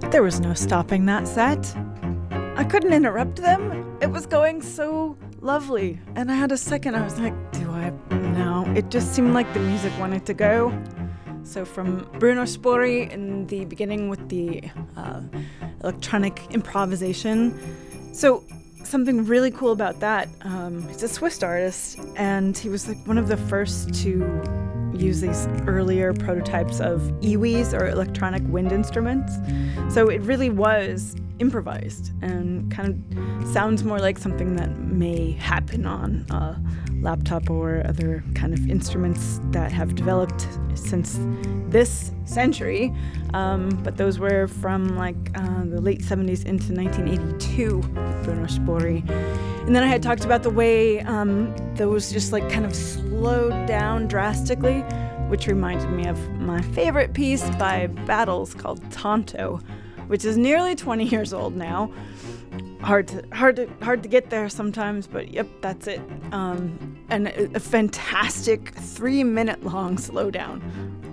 There was no stopping that set. I couldn't interrupt them. It was going so lovely. And I had a second, I was like, do I? No. It just seemed like the music wanted to go. So from Bruno Spori in the beginning with the electronic improvisation. So something really cool about that, he's a Swiss artist, and he was like one of the first to use these earlier prototypes of iwis, or electronic wind instruments. So it really was improvised and kind of sounds more like something that may happen on a laptop or other kind of instruments that have developed since this century. But those were from like the late 70s into 1982 with Bruno Spori. And then I had talked about the way those just like kind of slowed down drastically, which reminded me of my favorite piece by Battles called Tonto, which is nearly 20 years old now. Hard to get there sometimes, but yep, that's it. And a fantastic 3-minute long slowdown.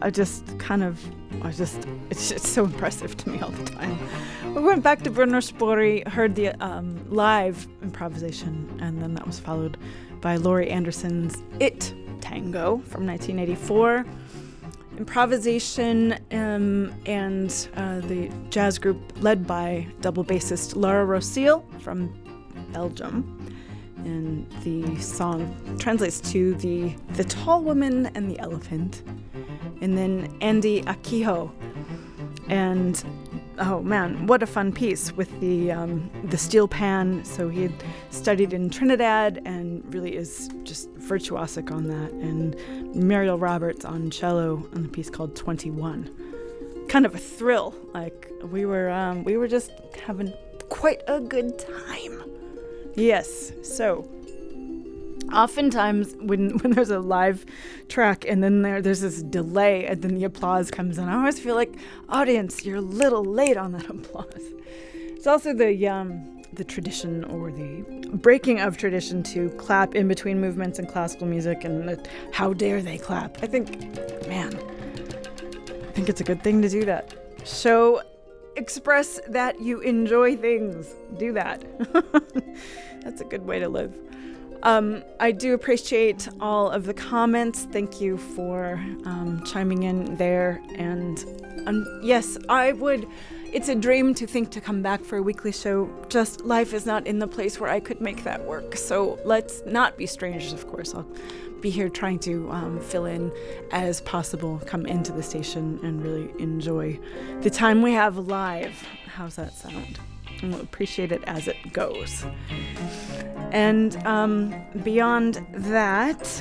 It's so impressive to me all the time. We went back to Bruno Spori, heard the live improvisation, and then that was followed by Laurie Anderson's It Tango from 1984. Improvisation and the jazz group led by double bassist Laura Rossille from Belgium. And the song translates to the Tall Woman and the Elephant. And then Andy Akiho. And oh man, what a fun piece with the steel pan. So he had studied in Trinidad and really is just virtuosic on that. And Muriel Roberts on cello on the piece called 21. Kind of a thrill. Like we were just having quite a good time. Yes. So oftentimes when there's a live track and then there's this delay and then the applause comes in, I always feel like, audience, you're a little late on that applause. It's also the tradition, or the breaking of tradition, to clap in between movements in classical music, and how dare they clap. I think it's a good thing to do that. Express that you enjoy things. Do that. That's a good way to live. I do appreciate all of the comments. Thank you for chiming in there. And yes, I would. It's a dream to think to come back for a weekly show. Just life is not in the place where I could make that work. So let's not be strangers, of course. I'll be here trying to fill in as possible, come into the station and really enjoy the time we have live. How's that sound? And we'll appreciate it as it goes. And beyond that,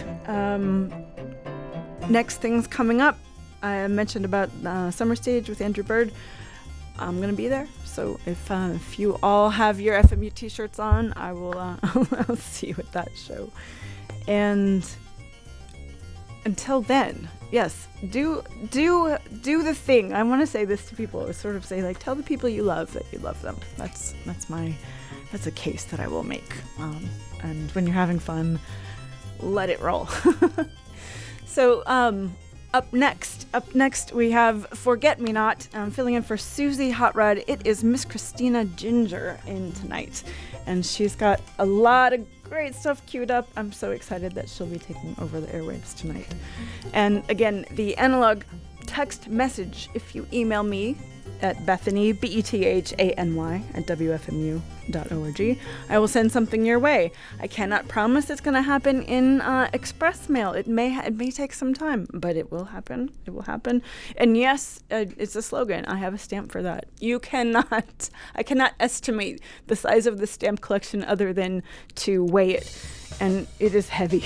next things coming up, I mentioned about Summer Stage with Andrew Bird. I'm going to be there. So if you all have your FMU t-shirts on, I will I'll see you at that show. And until then, yes, do the thing. I want to say this to people, sort of say, like, tell the people you love that you love them. That's a case that I will make. And when you're having fun, let it roll. So up next we have Forget Me Not. I'm filling in for Susie Hot Rod. It is Miss Christina Ginger in tonight, and she's got a lot of great stuff queued up. I'm so excited that she'll be taking over the airwaves tonight. And again, the analog text message, if you email me at Bethany, BETHANY, at WFMU.org, I will send something your way. I cannot promise it's going to happen in express mail. It may take some time, but it will happen. It will happen. And yes, it's a slogan. I have a stamp for that. I cannot estimate the size of the stamp collection other than to weigh it. And it is heavy.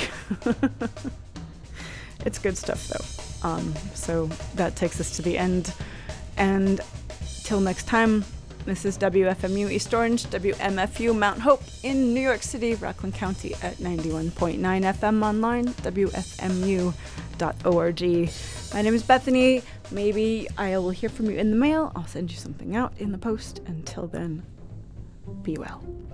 It's good stuff, though. So that takes us to the end. And till next time, this is WFMU East Orange, WMFU Mount Hope in New York City, Rockland County at 91.9 FM online, WFMU.org. My name is Bethany. Maybe I will hear from you in the mail. I'll send you something out in the post. Until then, be well.